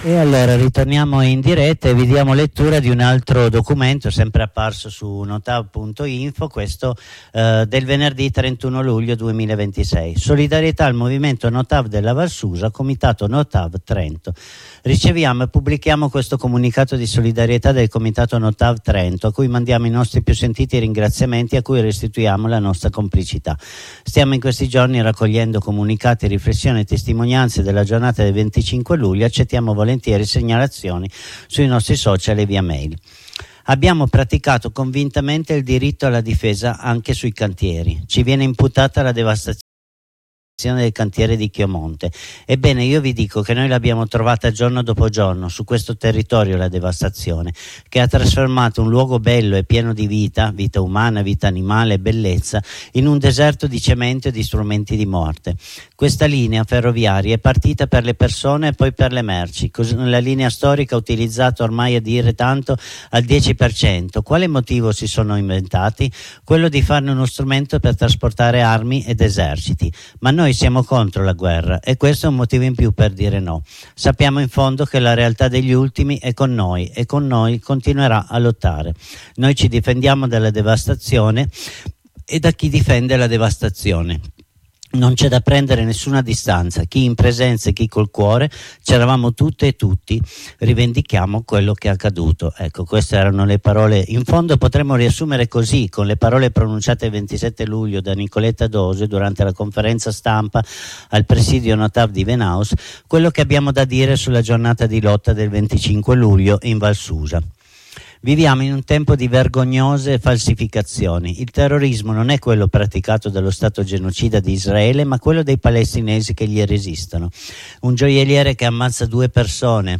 E allora ritorniamo in diretta e vi diamo lettura di un altro documento sempre apparso su notav.info, questo del venerdì 31 luglio 2026. Solidarietà al movimento Notav della Valsusa, Comitato Notav Trento. Riceviamo e pubblichiamo questo comunicato di solidarietà del Comitato Notav Trento, a cui mandiamo i nostri più sentiti ringraziamenti e a cui restituiamo la nostra complicità. Stiamo in questi giorni raccogliendo comunicati, riflessioni e testimonianze della giornata del 25 luglio. Accettiamo volentieri segnalazioni sui nostri social e via mail. Abbiamo praticato convintamente il diritto alla difesa anche sui cantieri. Ci viene imputata la devastazione del cantiere di Chiomonte. Ebbene, io vi dico che noi l'abbiamo trovata giorno dopo giorno su questo territorio, la devastazione, che ha trasformato un luogo bello e pieno di vita umana, vita animale, bellezza, in un deserto di cemento e di strumenti di morte. Questa linea ferroviaria è partita per le persone e poi per le merci. La linea storica utilizzata ormai a dire tanto al 10%. Quale motivo si sono inventati? Quello di farne uno strumento per trasportare armi ed eserciti. Ma noi siamo contro la guerra e questo è un motivo in più per dire no. Sappiamo in fondo che la realtà degli ultimi è con noi e con noi continuerà a lottare. Noi ci difendiamo dalla devastazione e da chi difende la devastazione. Non c'è da prendere nessuna distanza, chi in presenza e chi col cuore, c'eravamo tutte e tutti, rivendichiamo quello che è accaduto. Ecco, queste erano le parole, in fondo potremmo riassumere così, con le parole pronunciate il 27 luglio da Nicoletta Dose durante la conferenza stampa al presidio Notav di Venaus, quello che abbiamo da dire sulla giornata di lotta del 25 luglio in Valsusa. Viviamo in un tempo di vergognose falsificazioni. Il terrorismo non è quello praticato dallo Stato genocida di Israele, ma quello dei palestinesi che gli resistono. Un gioielliere che ammazza 2 persone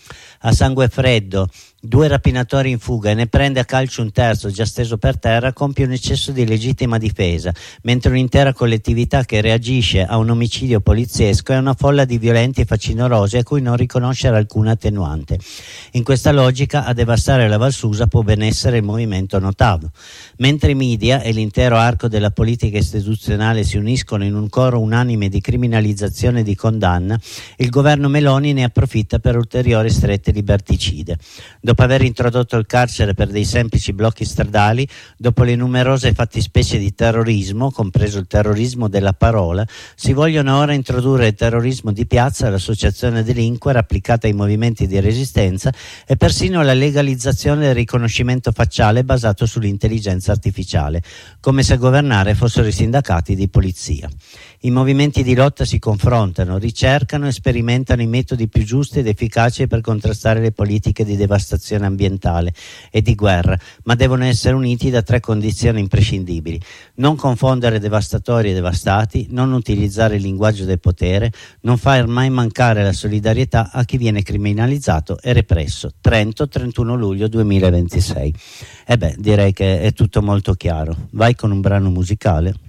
a sangue freddo, 2 rapinatori in fuga e ne prende a calcio un terzo già steso per terra, compie un eccesso di legittima difesa, mentre un'intera collettività che reagisce a un omicidio poliziesco è una folla di violenti e facinorosi a cui non riconoscere alcuna attenuante. In questa logica a devastare la Valsusa può ben essere il movimento Notav. Mentre i media e l'intero arco della politica istituzionale si uniscono in un coro unanime di criminalizzazione e di condanna, il governo Meloni ne approfitta per ulteriori strette liberticide. Dopo aver introdotto il carcere per dei semplici blocchi stradali, dopo le numerose fattispecie di terrorismo, compreso il terrorismo della parola, si vogliono ora introdurre il terrorismo di piazza, l'associazione delinquere applicata ai movimenti di resistenza e persino la legalizzazione del riconoscimento facciale basato sull'intelligenza artificiale, come se a governare fossero i sindacati di polizia. I movimenti di lotta si confrontano, ricercano e sperimentano i metodi più giusti ed efficaci per contrastare le politiche di devastazione ambientale e di guerra, ma devono essere uniti da 3 condizioni imprescindibili: non confondere devastatori e devastati, non utilizzare il linguaggio del potere, non far mai mancare la solidarietà a chi viene criminalizzato e represso. Trento, 31 luglio 2026. Direi che è tutto molto chiaro. Vai con un brano musicale.